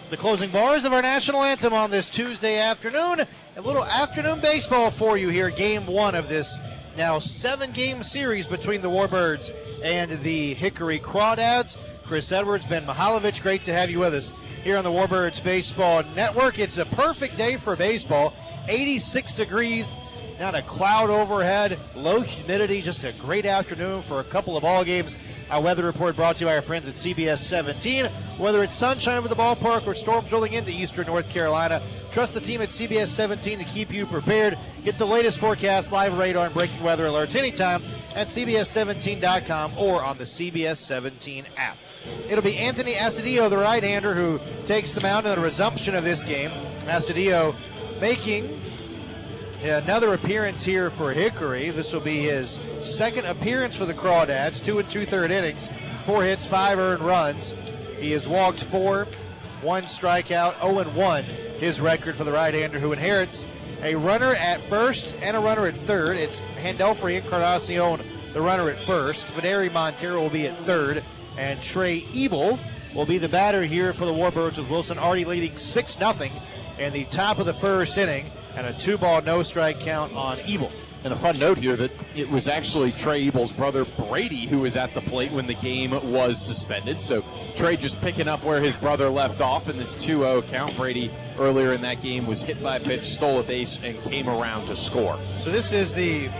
The closing bars of our national anthem on this Tuesday afternoon. A little afternoon baseball for you here. Game one of this now 7-game series between the Warbirds and the Hickory Crawdads. Chris Edwards, Ben Mihailovich, great to have you with us here on the Warbirds Baseball Network. It's a perfect day for baseball. 86 degrees, not a cloud overhead, low humidity, just a great afternoon for a couple of ball games. Our weather report brought to you by our friends at CBS 17. Whether it's sunshine over the ballpark or storms rolling into eastern North Carolina, trust the team at CBS 17 to keep you prepared. Get the latest forecast, live radar, and breaking weather alerts anytime at CBS17.com or on the CBS 17 app. It'll be Anthony Astudillo, the right-hander, who takes the mound in the resumption of this game. Astudillo making another appearance here for Hickory. This will be his second appearance for the Crawdads. 2 2/3 innings, 4 hits, 5 earned runs. He has walked 4, 1 strikeout, 0-1 his record for the right-hander, who inherits a runner at first and a runner at third. It's Handelfrey Encarnacion, the runner at first. Fideri Montero will be at third, and Trey Ebel will be the batter here for the Warbirds, with Wilson already leading 6-0 in the top of the first inning, and a 2-ball no-strike count on Ebel. And a fun note here that it was actually Trey Ebel's brother Brady who was at the plate when the game was suspended. So Trey just picking up where his brother left off in this 2-0 count. Brady earlier in that game was hit by a pitch, stole a base, and came around to score. So this is the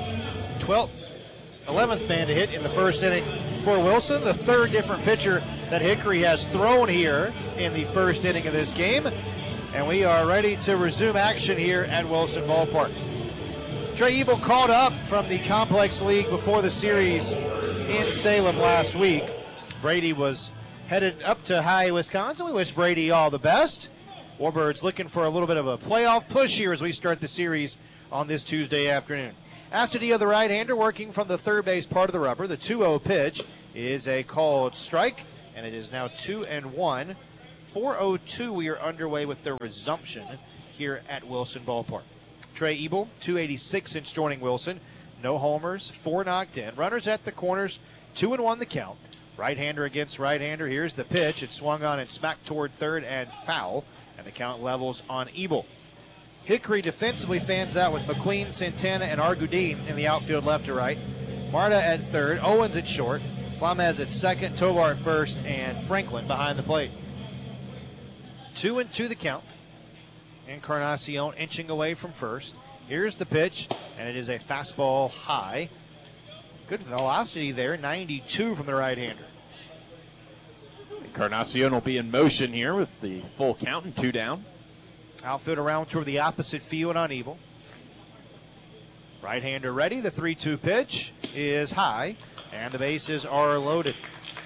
11th man to hit in the first inning for Wilson, the third different pitcher that Hickory has thrown here in the first inning of this game. And we are ready to resume action here at Wilson Ballpark. Trey Ebel called up from the Complex League before the series in Salem last week. Brady was headed up to High, Wisconsin. We wish Brady all the best. Warbirds looking for a little bit of a playoff push here as we start the series on this Tuesday afternoon. Astudillo, the right-hander, working from the third base part of the rubber. The 2-0 pitch is a called strike, and it is now 2-1. 4:02, we are underway with the resumption here at Wilson Ballpark. Trey Ebel, 286 since joining Wilson. No homers, 4 knocked in. Runners at the corners, 2-1 the count. Right-hander against right-hander. Here's the pitch. It swung on and smacked toward third and foul, and the count levels on Ebel. Hickory defensively fans out with McQueen, Santana, and Argudine in the outfield left to right. Marta at third, Owens at short, Flamez at second, Tovar at first, and Franklin behind the plate. 2-2 the count. Encarnacion inching away from first. Here's the pitch, and it is a fastball high. Good velocity there, 92 from the right-hander. Encarnacion will be in motion here with the full count and 2 down. Outfield around toward the opposite field on Ebel. Right-hander ready. The 3-2 pitch is high, and the bases are loaded.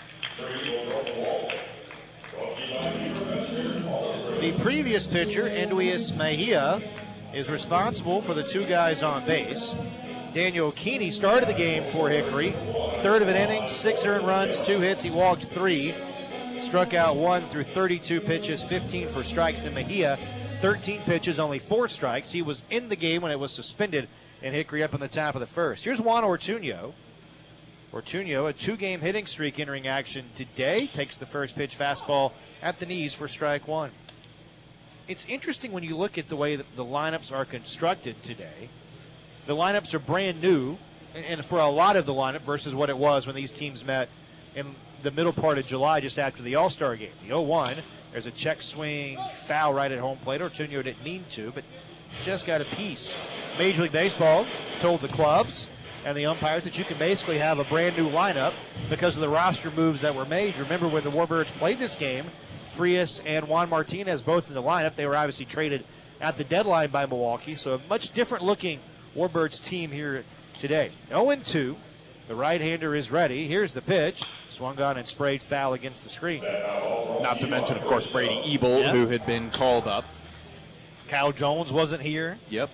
The previous pitcher, Enduias Mejia, is responsible for the 2 guys on base. Daniel Keeney started the game for Hickory. Third of an inning, 6 earned runs, 2 hits. He walked 3, struck out 1 through 32 pitches, 15 for strikes. Then Mejia, 13 pitches, only 4 strikes. He was in the game when it was suspended, and Hickory up on the top of the first. Here's Juan Ortuño. Ortuño, a 2-game hitting streak entering action today, takes the first pitch fastball at the knees for strike 1. It's interesting when you look at the way that the lineups are constructed today. The lineups are brand new, and for a lot of the lineup versus what it was when these teams met in the middle part of July just after the All-Star game. The 0-1, there's a check swing foul right at home plate. Ortuño didn't mean to, but just got a piece. Major League Baseball told the clubs and the umpires that you can basically have a brand new lineup because of the roster moves that were made. Remember when the Warbirds played this game, Frias and Juan Martinez both in the lineup. They were obviously traded at the deadline by Milwaukee, so a much different looking Warbirds team here today. 0-2, the right-hander is ready. Here's the pitch. Swung on and sprayed foul against the screen. Not to mention, of course, Brady Ebel, who had been called up. Kyle Jones wasn't here. Yep.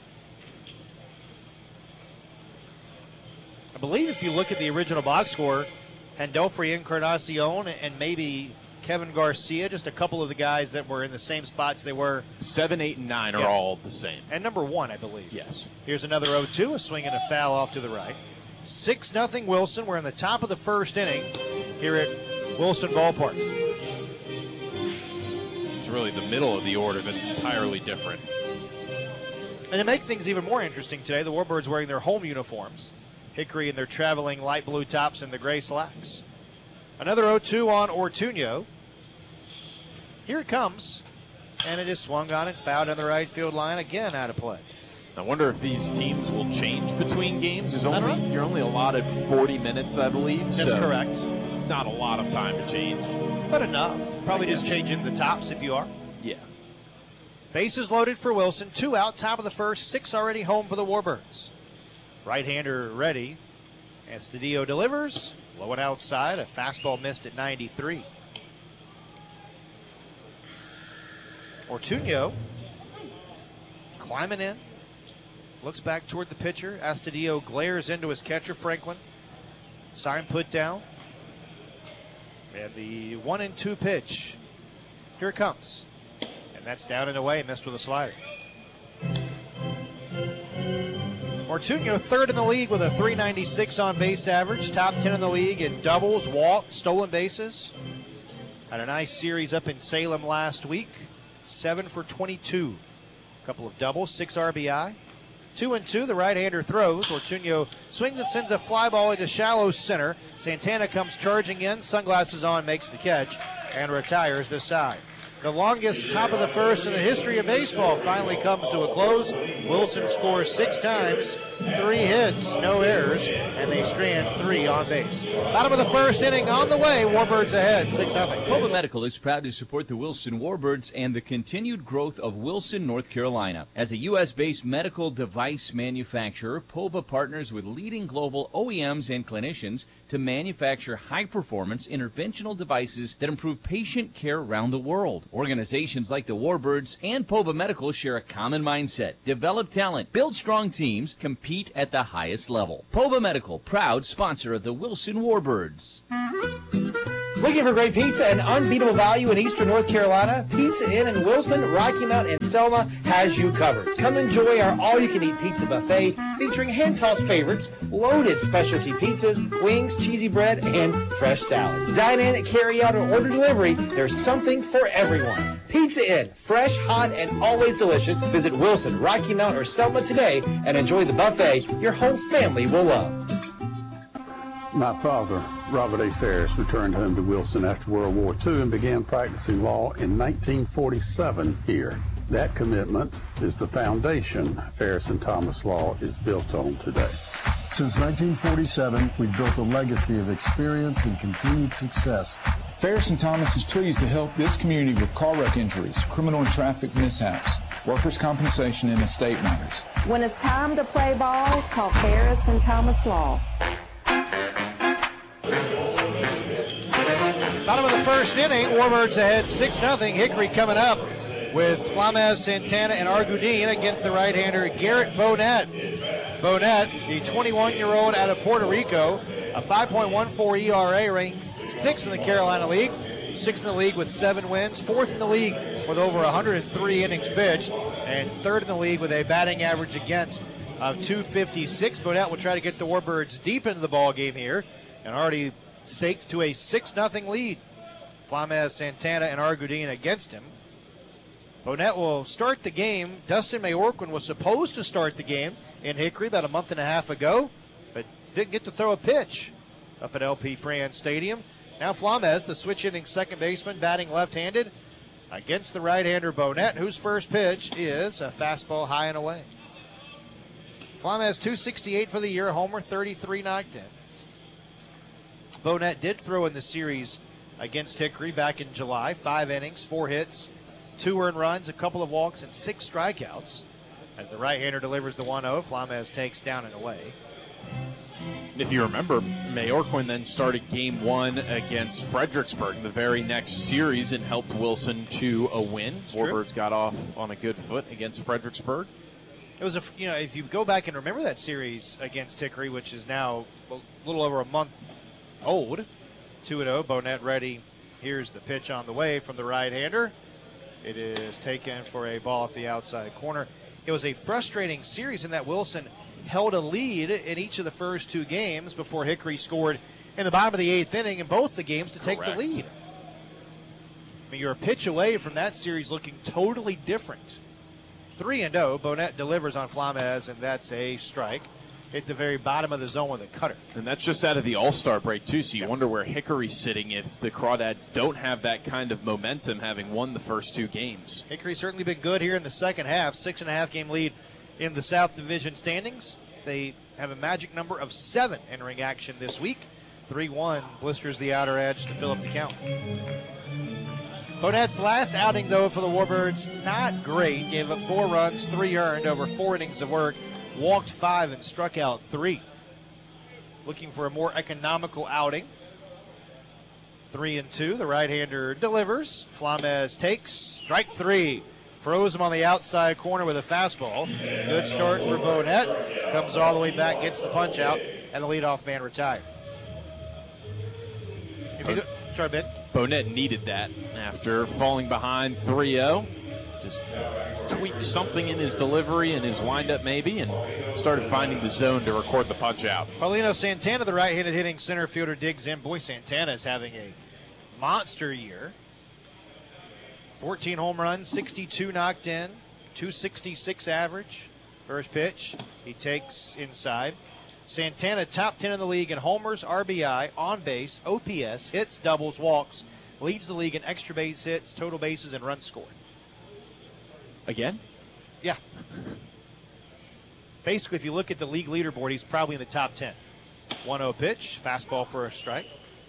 I believe if you look at the original box score, Handelfrey Encarnacion and maybe Kevin Garcia, just a couple of the guys that were in the same spots they were. 7, 8, and 9 are all the same. And number 1, I believe. Yes. Here's another 0-2, a swing and a foul off to the right. 6-0 Wilson. We're in the top of the first inning here at Wilson Ballpark. really the middle of the order that's entirely different. And to make things even more interesting today, the Warbirds wearing their home uniforms. Hickory in their traveling light blue tops and the gray slacks. Another 0-2 on Ortuño. Here it comes. And it is swung on and fouled on the right field line, again out of play. I wonder if these teams will change between games. You're only allotted 40 minutes, I believe. That's correct. It's not a lot of time to change. But enough. Probably just changing the tops if you are. Yeah. Bases loaded for Wilson. 2 out, top of the first. 6 already home for the Warbirds. Right-hander ready. Astudillo delivers. Low and outside. A fastball missed at 93. Ortuño climbing in. Looks back toward the pitcher. Astudillo glares into his catcher, Franklin. Sign put down. And the 1-2 pitch. Here it comes. And that's down and away, missed with a slider. Ortuño third in the league with a .396 on base average. Top 10 in the league in doubles, walks, stolen bases. Had a nice series up in Salem last week. 7 for 22. A couple of doubles, 6 RBI. 2-2, the right-hander throws. Ortuño swings and sends a fly ball into shallow center. Santana comes charging in, sunglasses on, makes the catch, and retires the side. The longest top of the first in the history of baseball finally comes to a close. Wilson scores 6 times, 3 hits, no errors, and they strand 3 on base. Bottom of the first inning on the way. Warbirds ahead, 6-0. Poba Medical is proud to support the Wilson Warbirds and the continued growth of Wilson, North Carolina. As a U.S.-based medical device manufacturer, Poba partners with leading global OEMs and clinicians to manufacture high-performance interventional devices that improve patient care around the world. Organizations like the Warbirds and Poba Medical share a common mindset: develop talent, build strong teams, compete at the highest level. Poba Medical, proud sponsor of the Wilson Warbirds. Looking for great pizza and unbeatable value in Eastern North Carolina? Pizza Inn in Wilson, Rocky Mount, and Selma has you covered. Come enjoy our all-you-can-eat pizza buffet featuring hand-tossed favorites, loaded specialty pizzas, wings, cheesy bread, and fresh salads. Dine in, carry out, or order delivery. There's something for everyone. Pizza Inn, fresh, hot, and always delicious. Visit Wilson, Rocky Mount, or Selma today and enjoy the buffet your whole family will love. My father, Robert A. Ferris, returned home to Wilson after World War II and began practicing law in 1947 here. That commitment is the foundation Ferris and Thomas Law is built on today. Since 1947, we've built a legacy of experience and continued success. Ferris and Thomas is pleased to help this community with car wreck injuries, criminal and traffic mishaps, workers' compensation, and estate matters. When it's time to play ball, call Ferris and Thomas Law. Bottom of the first inning, Warbirds ahead 6-0. Hickory coming up with Flamez, Santana, and Argudin against the right-hander Garrett Bonett. Bonett, the 21-year-old out of Puerto Rico, a 5.14 ERA, ranks 6th in the Carolina League, 6th in the league with 7 wins, 4th in the league with over 103 innings pitched, and 3rd in the league with a batting average against of .256. Bonett will try to get the Warbirds deep into the ball game here, and already staked to a 6-0 lead. Flamez, Santana, and Argudin against him. Bonett will start the game. Dustin Mayorquin was supposed to start the game in Hickory about a month and a half ago, but didn't get to throw a pitch up at LP Fran Stadium. Now Flamez, the switch-hitting second baseman, batting left-handed against the right-hander Bonett, whose first pitch is a fastball high and away. Flamez, .268 for the year, homer, 33 knocked in. Bonett did throw in the series against Hickory back in July. 5 innings, 4 hits, 2 earned runs, a couple of walks, and 6 strikeouts. As the right-hander delivers the 1-0, Flamez takes down and away. If you remember, Mayorquin then started Game 1 against Fredericksburg in the very next series and helped Wilson to a win. Warbirds got off on a good foot against Fredericksburg. It was if you go back and remember that series against Hickory, which is now a little over a month old. 2-0, Bonett ready. Here's the pitch on the way from the right-hander. It is taken for a ball off the outside corner. It was a frustrating series in that Wilson held a lead in each of the first 2 games before Hickory scored in the bottom of the 8th inning in both the games to take the lead. mean, you're a pitch away from that series looking totally different. 3-0. Bonnet delivers on Flames, and that's a strike. Hit the very bottom of the zone with a cutter. And that's just out of the All-Star break, too, so you wonder where Hickory's sitting if the Crawdads don't have that kind of momentum, having won the first 2 games. Hickory's certainly been good here in the second half. 6.5-game lead in the South Division standings. They have a magic number of 7 entering action this week. 3-1 blisters the outer edge to fill up the count. Bonnet's last outing, though, for the Warbirds, not great. Gave up 4 runs, 3 earned over 4 innings of work. Walked 5 and struck out 3. Looking for a more economical outing. 3-2. The right-hander delivers. Flames takes strike 3. Froze him on the outside corner with a fastball. Good start for Bonnet. Comes all the way back, gets the punch out, and the leadoff man retired. Sorry, Ben. Bonnet needed that after falling behind 3-0. Just tweaked something in his delivery and his windup maybe, and started finding the zone to record the punch out. Paulino Santana, the right-handed hitting center fielder, digs in. Boy, Santana is having a monster year. 14 home runs, 62 knocked in, 266 average. First pitch, he takes inside. Santana, top 10 in the league in homers, RBI, on base, OPS, hits, doubles, walks. Leads the league in extra base hits, total bases, and runs scored. Again? Yeah. Basically, if you look at the league leaderboard, he's probably in the top 10. 1-0 pitch, fastball for a strike.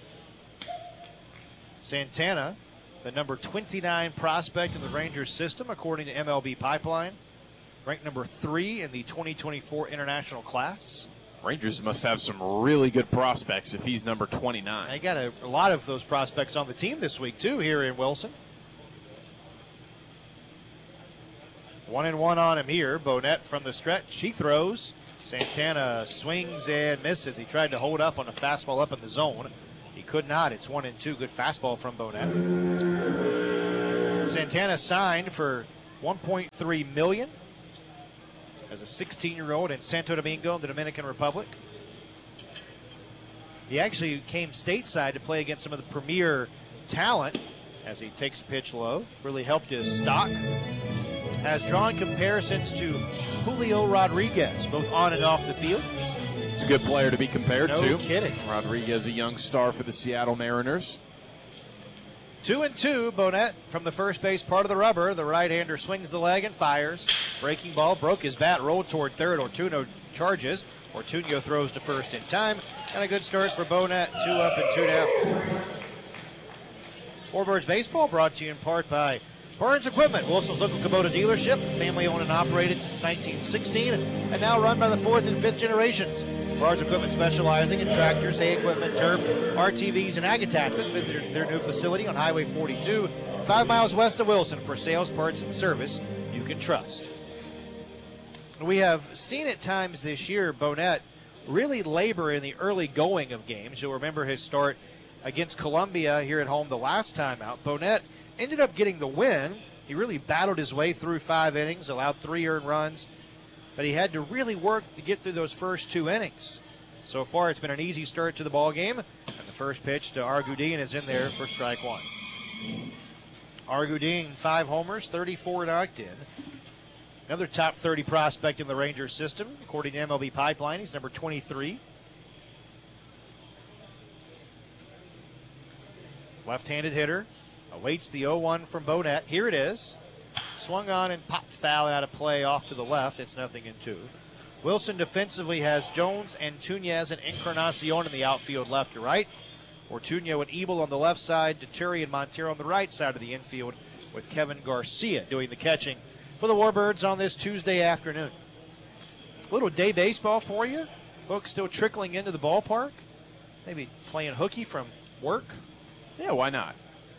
Santana, the number 29 prospect in the Rangers system, according to MLB Pipeline. Ranked number 3 in the 2024 international class. Rangers must have some really good prospects if he's number 29. They got a lot of those prospects on the team this week, too, here in Wilson. 1-1 on him here. Bonnet from the stretch. He throws. Santana swings and misses. He tried to hold up on a fastball up in the zone. He could not. It's 1-2. Good fastball from Bonnet. Santana signed for $1.3 million as a 16-year-old in Santo Domingo in the Dominican Republic. He actually came stateside to play against some of the premier talent as he takes a pitch low. Really helped his stock. Has drawn comparisons to Julio Rodriguez, both on and off the field. It's a good player to be compared to. No kidding. Rodriguez, a young star for the Seattle Mariners. 2-2, Bonnet from the first base part of the rubber. The right-hander swings the leg and fires. Breaking ball, broke his bat, rolled toward third. Ortuño charges. Ortuño throws to first in time. And a good start for Bonnet, 2 up and 2 down. Warbirds Baseball brought to you in part by Burns Equipment, Wilson's local Kubota dealership, family owned and operated since 1916, and now run by the 4th and 5th generations. Burns Equipment specializing in tractors, hay equipment, turf, RTVs, and ag attachments. Visit their new facility on Highway 42, 5 miles west of Wilson for sales, parts, and service you can trust. We have seen at times this year Bonnet really labor in the early going of games. You'll remember his start against Columbia here at home the last time out. Bonnet ended up getting the win. He really battled his way through 5 innings, allowed 3 earned runs, but he had to really work to get through those first 2 innings. So far, it's been an easy start to the ball game, and the first pitch to Argudin is in there for strike 1. Argudin, 5 homers, 34 knocked in. Another top 30 prospect in the Rangers system, according to MLB Pipeline. He's number 23. Left-handed hitter. Awaits the 0-1 from Bonnet. Here it is. Swung on and popped foul out of play off to the left. It's 0-2. Wilson defensively has Jones and Tunez and Encarnacion in the outfield left to right. Ortuño and Ebel on the left side. Deturi and Montero on the right side of the infield with Kevin Garcia doing the catching for the Warbirds on this Tuesday afternoon. A little day baseball for you. Folks still trickling into the ballpark. Maybe playing hooky from work. Yeah, why not?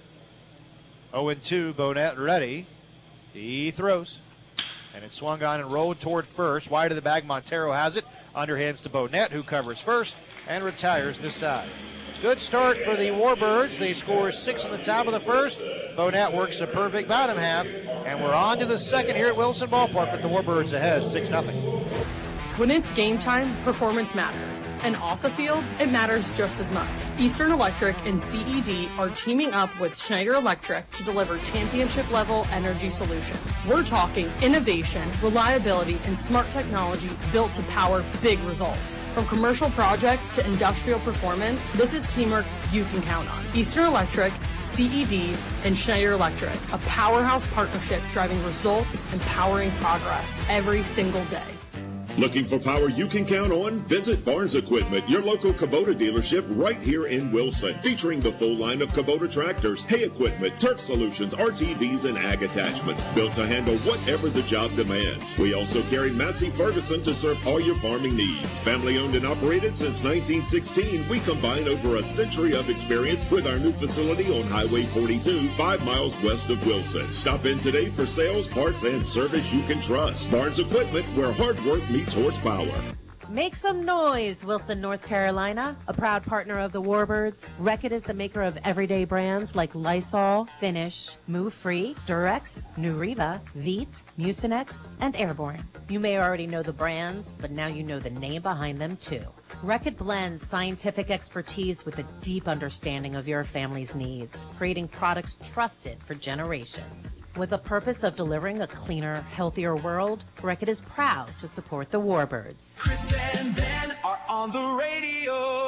0-2, Bonnet ready. He throws. And it swung on and rolled toward first. Wide of the bag, Montero has it. Underhands to Bonnet, who covers first and retires this side. Good start for the Warbirds. They score 6 in the top of the first. Bonnet works a perfect bottom half. And we're on to the second here at Wilson Ballpark with the Warbirds ahead, 6-0. When it's game time, performance matters. And off the field, it matters just as much. Eastern Electric and CED are teaming up with Schneider Electric to deliver championship-level energy solutions. We're talking innovation, reliability, and smart technology built to power big results. From commercial projects to industrial performance, this is teamwork you can count on. Eastern Electric, CED, and Schneider Electric, a powerhouse partnership driving results and powering progress every single day. Looking for power you can count on? Visit Barnes Equipment, your local Kubota dealership right here in Wilson, featuring the full line of Kubota tractors, hay equipment, turf solutions, RTVs, and ag attachments, built to handle whatever the job demands. We also carry Massey Ferguson to serve all your farming needs. Family owned and operated since 1916, we combine over a century of experience with our new facility on Highway 42, 5 miles west of Wilson. Stop in today for sales, parts, and service you can trust. Barnes Equipment, where hard work meets horsepower. Make some noise, Wilson, North Carolina. A proud partner of the Warbirds, Reckitt is the maker of everyday brands like Lysol, Finish, Move Free, Durex, Nuriva, Veet, Mucinex, and Airborne. You may already know the brands, but now you know the name behind them too. Reckitt blends scientific expertise with a deep understanding of your family's needs, creating products trusted for generations. With the purpose of delivering a cleaner, healthier world, Reckitt is proud to support the Warbirds. Chris and Ben are on the radio.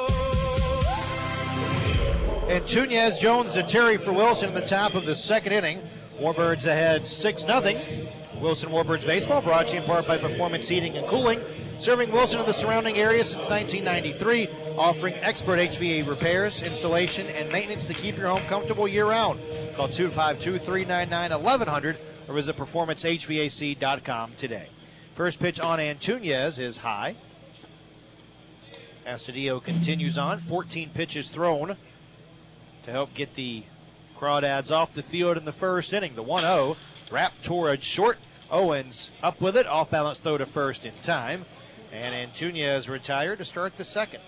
And Tunez Jones to Terry for Wilson in the top of the second inning. Warbirds ahead 6-0. Wilson Warbirds baseball brought to you in part by Performance Heating and Cooling, serving Wilson and the surrounding area since 1993, offering expert HVAC repairs, installation, and maintenance to keep your home comfortable year-round. Call 252-399-1100 or visit performancehvac.com today. First pitch on Antunez is high. Astudillo continues on. 14 pitches thrown to help get the Crawdads off the field in the first inning. The 1-0 wrapped toward short. Owens up with it. Off-balance throw to first in time. And Antunez retired to start the second.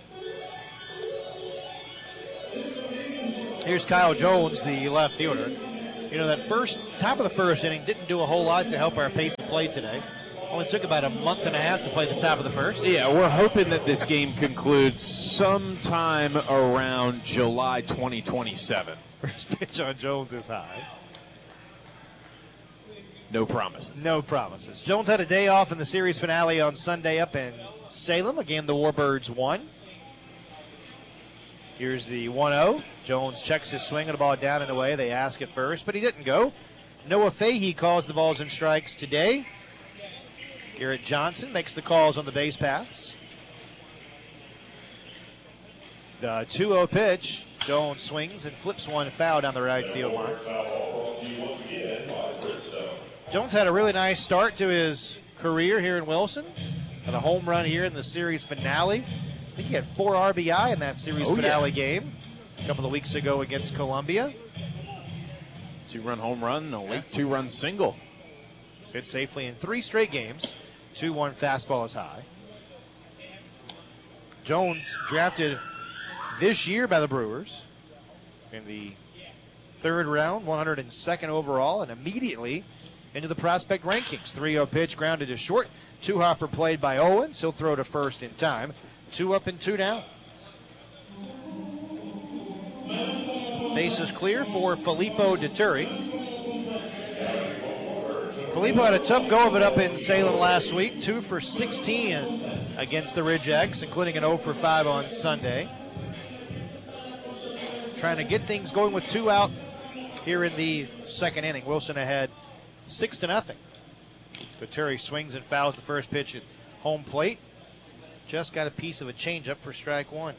Here's Kyle Jones, the left fielder. You know, that top of the first inning didn't do a whole lot to help our pace of play today. Only took about a month and a half to play the top of the first. Yeah, we're hoping that this game concludes sometime around July 2027. First pitch on Jones is high. No promises. No promises. Jones had a day off in the series finale on Sunday up in Salem. A game the Warbirds won. Here's the 1-0. Jones checks his swing and the ball down and away. They ask at first, but he didn't go. Noah Fahey calls the balls and strikes today. Garrett Johnson makes the calls on the base paths. The 2-0 pitch. Jones swings and flips one foul down the right field line. Jones had a really nice start to his career here in Wilson. Had a home run here in the series finale. I think he had 4 RBI in that series finale game a couple of weeks ago against Columbia. 2-run home run, a late 2-run single. Hit safely in 3 straight games. 2-1 fastball is high. Jones drafted this year by the Brewers in the 3rd round, 102nd overall, and immediately into the prospect rankings. 3-0 pitch grounded to short. 2-hopper played by Owens. He'll throw to first in time. 2 up and 2 down. Bases clear for Filippo Dituri. Filippo had a tough go of it up in Salem last week. 2 for 16 against the Ridge Eggs, including an 0 for 5 on Sunday. Trying to get things going with 2 out here in the second inning. Wilson ahead 6-0. Dituri swings and fouls the first pitch at home plate. Just got a piece of a changeup for strike 1.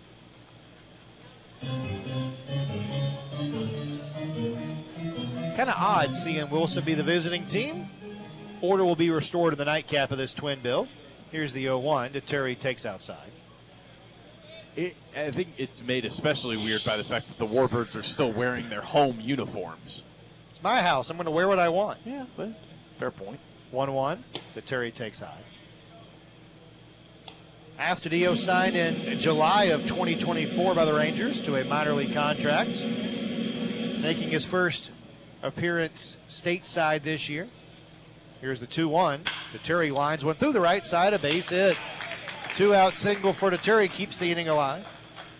Kind of odd seeing Wilson be the visiting team. Order will be restored in the nightcap of this twin bill. Here's the 0-1. Dituri takes outside. I think it's made especially weird by the fact that the Warbirds are still wearing their home uniforms. It's my house. I'm going to wear what I want. Yeah, but fair point. 1-1. Dituri takes high. Astudillo signed in July of 2024 by the Rangers to a minor league contract, making his first appearance stateside this year. Here's the 2-1. Terry lines one through the right side, a base hit. 2-out single for Terry, keeps the inning alive.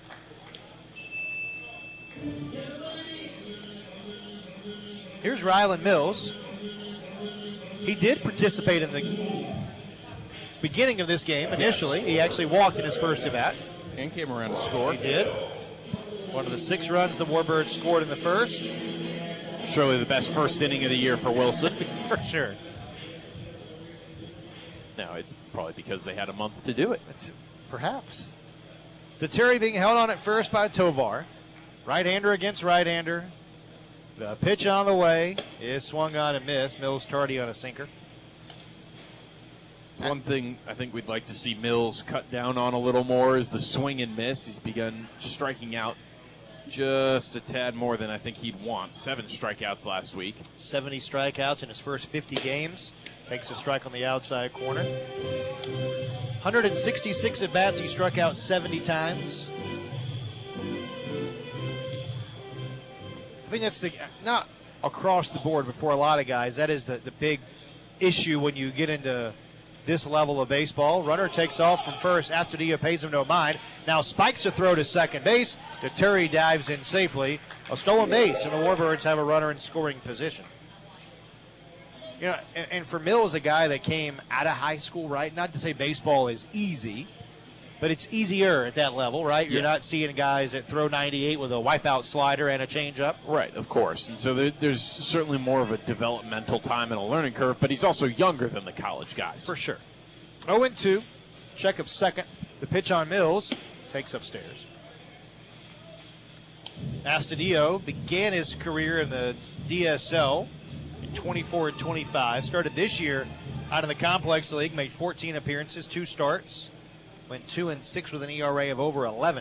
Here's Ryland Mills. He did participate in the beginning of this game initially. Yes. He actually walked in his first at-bat. And came around to score. He did. One of the 6 runs the Warbirds scored in the first. Surely the best first inning of the year for Wilson. For sure. No, it's probably because they had a month to do it. Perhaps. Terry being held on at first by Tovar. Right-hander against right-hander. The pitch on the way is swung on and missed. Mills tardy on a sinker. It's one thing I think we'd like to see Mills cut down on a little more is the swing and miss. He's begun striking out just a tad more than I think he'd want. 7 strikeouts last week. 70 strikeouts in his first 50 games. Takes a strike on the outside corner. 166 at-bats. He struck out 70 times. I think that's not across the board, but for a lot of guys, that is the big issue when you get into this level of baseball. Runner takes off from first. Astudillo pays him no mind. Now spikes a throw to second base. Terry dives in safely. A stolen base, and the Warbirds have a runner in scoring position. You know, and for Mills, a guy that came out of high school, right? Not to say baseball is easy, but it's easier at that level, right? You're not seeing guys that throw 98 with a wipeout slider and a changeup. Right, of course. And so there's certainly more of a developmental time and a learning curve, but he's also younger than the college guys. For sure. 0-2. Check of second. The pitch on Mills takes upstairs. Astudillo began his career in the DSL in 24 and 25. Started this year out of the Complex League, made 14 appearances, 2 starts. Went 2-6 with an ERA of over 11.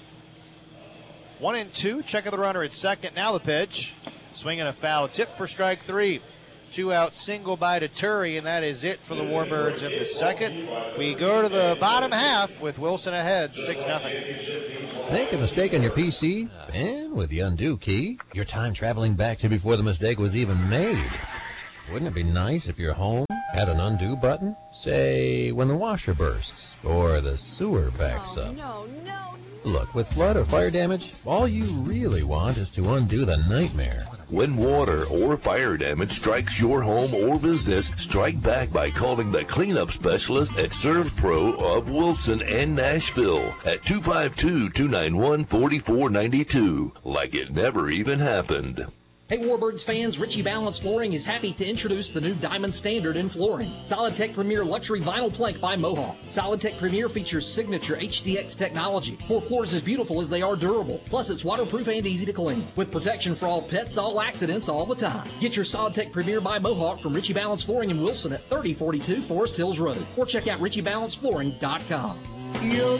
1-2. Check of the runner at second. Now the pitch. Swinging a foul tip for strike 3. 2-out single by Terry, and that is it for the Warbirds in the second. We go to the bottom half with Wilson ahead, 6-0. Make a mistake on your PC, and with the undo key, your time traveling back to before the mistake was even made. Wouldn't it be nice if your home had an undo button? Say, when the washer bursts, or the sewer backs up. No. Look, with flood or fire damage, all you really want is to undo the nightmare. When water or fire damage strikes your home or business, strike back by calling the cleanup specialist at ServPro of Wilson and Nashville at 252-291-4492, like it never even happened. Hey Warbirds fans, Richie Balance Flooring is happy to introduce the new Diamond Standard in flooring. SolidTech Premier Luxury Vinyl Plank by Mohawk. SolidTech Premier features signature HDX technology. 4 floors as beautiful as they are durable. Plus it's waterproof and easy to clean. With protection for all pets, all accidents, all the time. Get your SolidTech Premier by Mohawk from Richie Balance Flooring in Wilson at 3042 Forest Hills Road. Or check out RichieBalanceFlooring.com. You'll